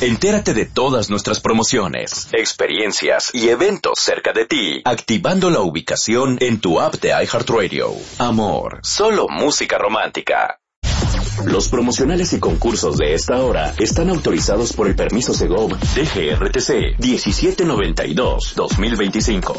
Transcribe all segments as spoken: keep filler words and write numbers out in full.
Entérate de todas nuestras promociones, experiencias y eventos cerca de ti, activando la ubicación en tu app de iHeartRadio. Amor, solo música romántica. Los promocionales y concursos de esta hora están autorizados por el permiso Segov D G R T C diecisiete noventa y dos dos mil veinticinco.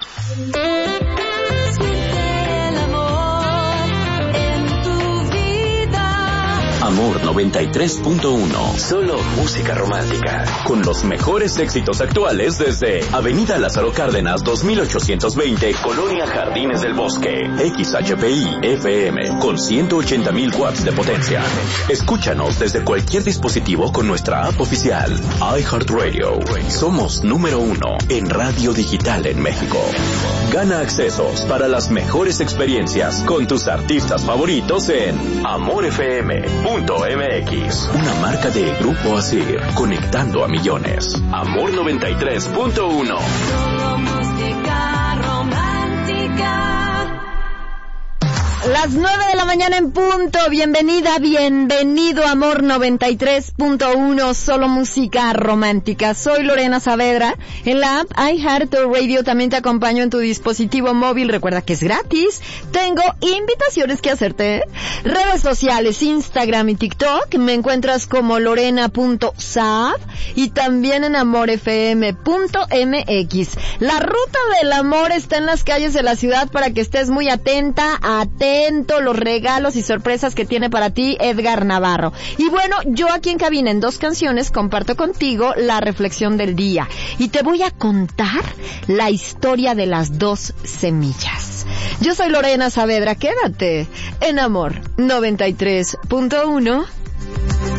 Amor noventa y tres punto uno. Solo música romántica. Con los mejores éxitos actuales desde Avenida Lázaro Cárdenas dos mil ochocientos veinte, Colonia Jardines del Bosque. X H P I F M con ciento ochenta mil watts de potencia. Escúchanos desde cualquier dispositivo con nuestra app oficial. iHeartRadio. Somos número uno en radio digital en México. Gana accesos para las mejores experiencias con tus artistas favoritos en amor f m punto m x. Una marca de Grupo Asir, conectando a millones. Amor noventa y tres punto uno. Solo música romántica. Las nueve de la mañana en punto. Bienvenida, bienvenido a Amor noventa y tres punto uno, solo música romántica. Soy Lorena Saavedra. En la app iHeartRadio también te acompaño en tu dispositivo móvil. Recuerda que es gratis. Tengo invitaciones que hacerte. Redes sociales, Instagram y TikTok. Me encuentras como lorena punto saab y también en amor f m punto m x. La ruta del amor está en las calles de la ciudad para que estés muy atenta, atenta. Los regalos y sorpresas que tiene para ti Edgar Navarro. Y bueno, yo aquí en cabina en dos canciones comparto contigo la reflexión del día y te voy a contar la historia de las dos semillas. Yo soy Lorena Saavedra, quédate en Amor noventa y tres punto uno.